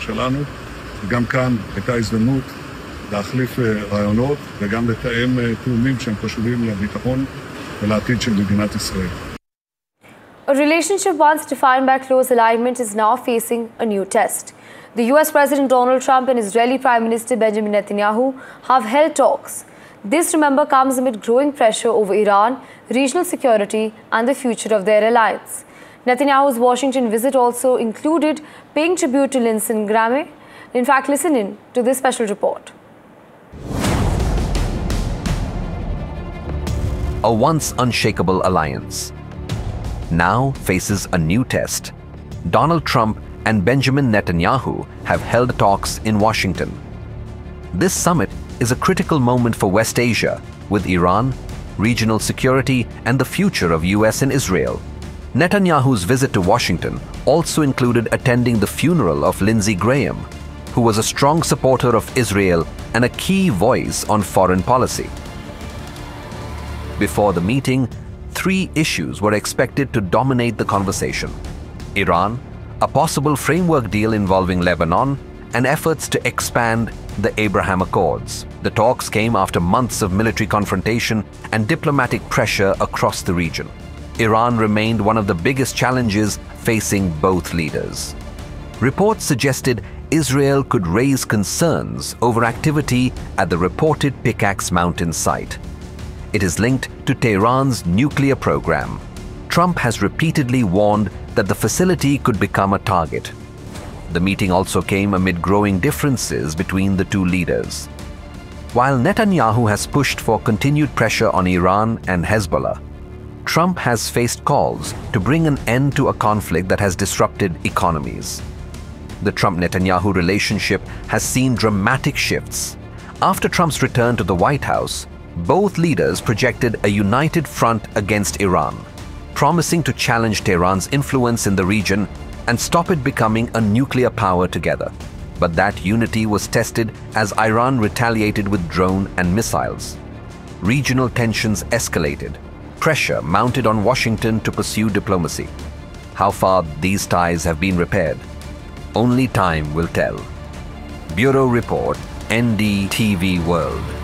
שלנו. וגם כאן הייתה הזדמנות להחליף רעיונות וגם לתאם תאומים שהם חשובים לביטחון ולעתיד של מדינת ישראל. A relationship once defined by close alignment is now facing a new test. The US President Donald Trump and Israeli Prime Minister Benjamin Netanyahu have held talks. This, remember, comes amid growing pressure over Iran, regional security and the future of their alliance. Netanyahu's Washington visit also included paying tribute to Lindsey Graham. In fact, listen in to this special report. A once unshakable alliance now faces a new test. Donald Trump and Benjamin Netanyahu have held talks in Washington. This summit is a critical moment for West Asia, with Iran, regional security, and the future of US and Israel. Netanyahu's visit to Washington also included attending the funeral of Lindsey Graham, who was a strong supporter of Israel and a key voice on foreign policy. Before the meeting, 3 issues were expected to dominate the conversation: Iran, a possible framework deal involving Lebanon, and efforts to expand the Abraham Accords. The talks came after months of military confrontation and diplomatic pressure across the region. Iran remained one of the biggest challenges facing both leaders. Reports suggested Israel could raise concerns over activity at the reported Pickaxe Mountain site. It is linked to Tehran's nuclear program. Trump has repeatedly warned that the facility could become a target. The meeting also came amid growing differences between the two leaders. While Netanyahu has pushed for continued pressure on Iran and Hezbollah, Trump has faced calls to bring an end to a conflict that has disrupted economies. The Trump-Netanyahu relationship has seen dramatic shifts. After Trump's return to the White House, both leaders projected a united front against Iran, promising to challenge Tehran's influence in the region and stop it becoming a nuclear power together. But that unity was tested as Iran retaliated with drone and missiles. Regional tensions escalated. Pressure mounted on Washington to pursue diplomacy. How far these ties have been repaired? Only time will tell. Bureau Report, NDTV World.